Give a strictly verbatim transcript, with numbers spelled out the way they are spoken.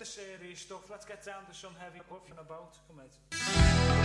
serious stuff. Let's get down to some heavy puffing about. Come on.